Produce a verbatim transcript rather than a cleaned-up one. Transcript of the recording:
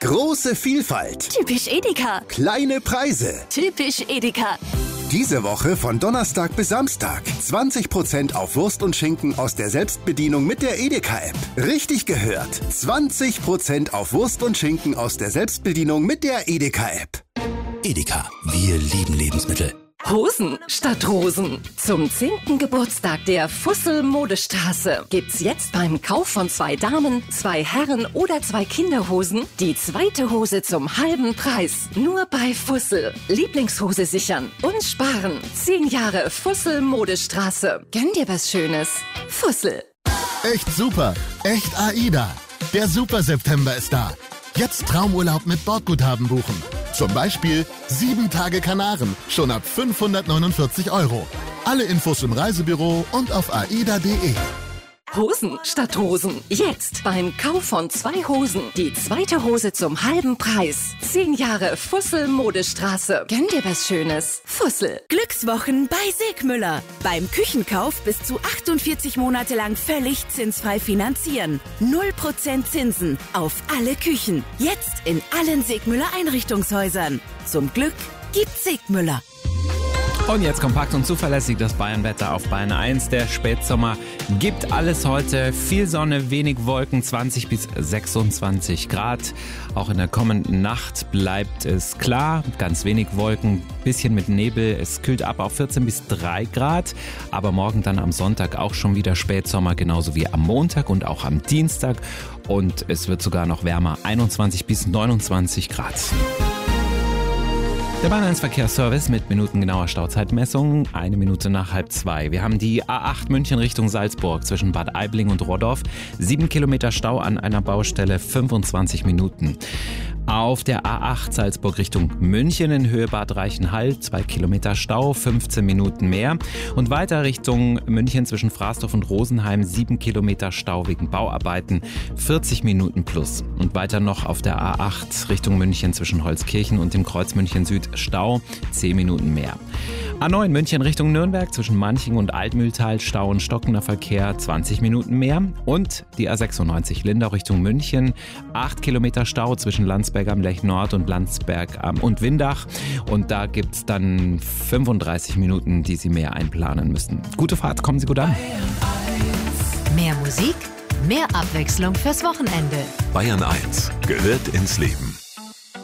Große Vielfalt. Typisch Edeka. Kleine Preise. Typisch Edeka. Diese Woche von Donnerstag bis Samstag. zwanzig Prozent auf Wurst und Schinken aus der Selbstbedienung mit der Edeka-App. Richtig gehört. zwanzig Prozent auf Wurst und Schinken aus der Selbstbedienung mit der Edeka-App. Edeka, wir lieben Lebensmittel. Hosen statt Rosen. Zum zehnten Geburtstag der Fussel Modestraße gibt's jetzt beim Kauf von zwei Damen, zwei Herren oder zwei Kinderhosen die zweite Hose zum halben Preis. Nur bei Fussel. Lieblingshose sichern und sparen. Zehn Jahre Fussel Modestraße. Gönn dir was Schönes. Fussel. Echt super. Echt AIDA. Der Super September ist da. Jetzt Traumurlaub mit Bordguthaben buchen. Zum Beispiel sieben Tage Kanaren, schon ab fünfhundertneunundvierzig Euro. Alle Infos im Reisebüro und auf aida punkt de. Hosen statt Rosen. Jetzt beim Kauf von zwei Hosen die zweite Hose zum halben Preis. Zehn Jahre Fussel Modestraße. Gönn dir was Schönes. Fussel. Glückswochen bei Segmüller. Beim Küchenkauf bis zu achtundvierzig Monate lang völlig zinsfrei finanzieren. null Prozent Zinsen auf alle Küchen. Jetzt in allen Segmüller Einrichtungshäusern. Zum Glück gibt's Segmüller. Und jetzt kompakt und zuverlässig das Bayern-Wetter auf Bayern eins. Der Spätsommer gibt alles heute. Viel Sonne, wenig Wolken, zwanzig bis sechsundzwanzig Grad. Auch in der kommenden Nacht bleibt es klar. Ganz wenig Wolken, bisschen mit Nebel. Es kühlt ab auf vierzehn bis drei Grad. Aber morgen dann am Sonntag auch schon wieder Spätsommer, genauso wie am Montag und auch am Dienstag. Und es wird sogar noch wärmer, einundzwanzig bis neunundzwanzig Grad. Der Bayern eins Verkehrsservice mit minutengenauer Stauzeitmessung, eine Minute nach halb zwei. Wir haben die A acht München Richtung Salzburg zwischen Bad Aibling und Roddorf. Sieben Kilometer Stau an einer Baustelle, fünfundzwanzig Minuten. Auf der A acht Salzburg Richtung München in Höhe Bad Reichenhall, zwei Kilometer Stau, fünfzehn Minuten mehr. Und weiter Richtung München zwischen Frasdorf und Rosenheim, sieben Kilometer Stau wegen Bauarbeiten, vierzig Minuten plus. Und weiter noch auf der A acht Richtung München zwischen Holzkirchen und dem Kreuz München Süd, Stau, zehn Minuten mehr. A neun München Richtung Nürnberg zwischen Manching und Altmühltal, Stau und stockender Verkehr, zwanzig Minuten mehr. Und die A sechsundneunzig Lindau Richtung München, acht Kilometer Stau zwischen Landsberg am Lech Nord und Landsberg am und Windach. Und da gibt es dann fünfunddreißig Minuten, die Sie mehr einplanen müssen. Gute Fahrt, kommen Sie gut an. Mehr Musik, mehr Abwechslung fürs Wochenende. Bayern eins gehört ins Leben.